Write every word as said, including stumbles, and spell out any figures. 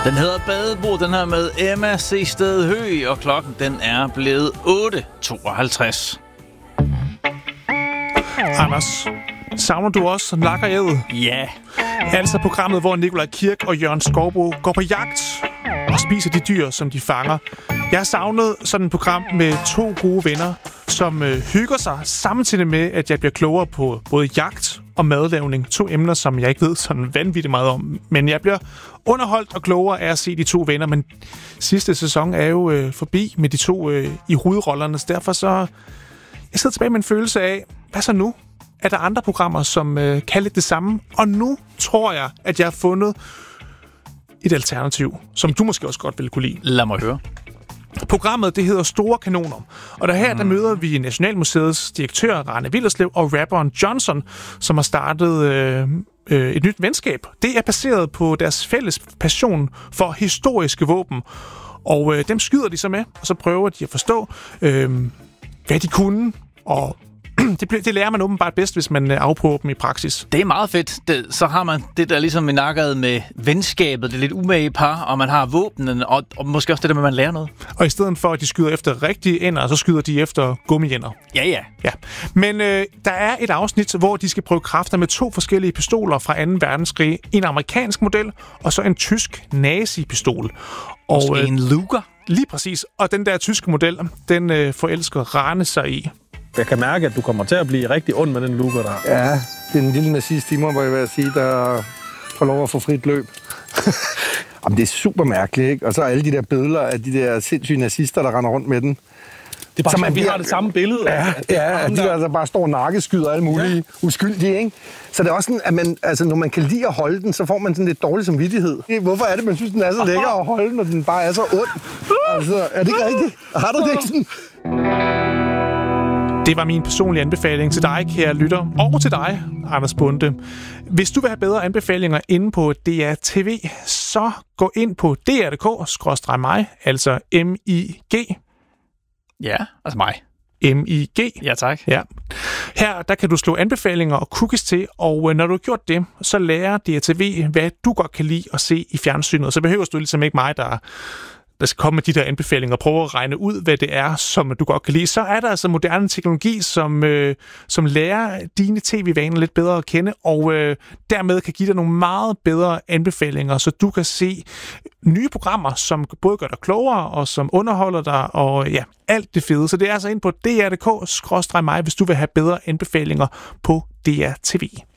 Den hedder Badebro, den her med Emma C. Sted Høgh, og klokken den er blevet otte tooghalvtreds. Anders, savner du også nakkerædet? Ja. Altså programmet, hvor Nikolaj Kirk og Jørgen Skouboe går på jagt og spiser de dyr, som de fanger. Jeg har savnet sådan et program med to gode venner, som øh, hygger sig, samtidig med, at jeg bliver klogere på både jagt og madlavning. To emner, som jeg ikke ved sådan vanvittigt meget om. Men jeg bliver underholdt og klogere af at se de to venner. Men sidste sæson er jo øh, forbi med de to øh, i hovedrollerne. Så derfor så... Jeg sidder tilbage med en følelse af, hvad så nu? Er der andre programmer, som øh, kan lidt det samme? Og nu tror jeg, at jeg har fundet et alternativ, som du måske også godt ville kunne lide. Lad mig høre. Programmet, det hedder Store Kanoner. Og der her, der møder vi Nationalmuseets direktør, Rane Willerslev, og rapperen Johnson, som har startet øh, øh, et nyt venskab. Det er baseret på deres fælles passion for historiske våben. Og øh, dem skyder de så med, og så prøver de at forstå, øh, hvad de kunne, og det, det lærer man åbenbart bedst, hvis man afprøver dem i praksis. Det er meget fedt. Det, så har man det der ligesom i nakket med venskabet, det lidt umage par, og man har våbnen, og, og måske også det der med, at man lærer noget. Og i stedet for, at de skyder efter rigtige ender, så skyder de efter gummiænder. Ja, ja. ja. Men øh, der er et afsnit, hvor de skal prøve kræfter med to forskellige pistoler fra anden verdenskrig. En amerikansk model, og så en tysk nazi-pistol. Og øh, en Luger. Lige præcis. Og den der tyske model, den øh, forelsker Rane sig i. Jeg kan mærke, at du kommer til at blive rigtig ond med den Luger der. Ja, det er en lille nazist i mig, hvor jeg vil sige, der får lov at få frit løb. Jamen, det er super mærkeligt, ikke? Og så alle de der billeder af de der sindssyge nazister, der render rundt med den. Det er bare, man, vi har det samme billede. Ja, ja, de der altså bare står nakkeskyder og alle mulige ja. uskyldige, ikke? Så det er også sådan, at man, altså, når man kan lide at holde den, så får man sådan lidt dårlig samvittighed. Hvorfor er det, man synes, den er så lækker at holde, når den bare er så ond? Altså, er det ikke rigtigt? Har du det ikke sådan? Det var min personlige anbefaling til dig, kære lytter, og til dig, Anders Bonde. Hvis du vil have bedre anbefalinger inde på D R T V, så gå ind på d r punktum d k skråstreg mig, altså M I G. Ja, altså mig. M I G. Ja, tak. Ja. Her der kan du slå anbefalinger og cookies til, og når du har gjort det, så lærer D R T V, hvad du godt kan lide at se i fjernsynet. Så behøver du ligesom ikke mig, der... der skal komme med de der anbefalinger og prøve at regne ud, hvad det er, som du godt kan lide. Så er der altså moderne teknologi, som, øh, som lærer dine tv-vaner lidt bedre at kende, og øh, dermed kan give dig nogle meget bedre anbefalinger, så du kan se nye programmer, som både gør dig klogere, og som underholder dig, og ja, alt det fede. Så det er altså ind på d r punktum d k skråstreg mig, hvis du vil have bedre anbefalinger på D R T V.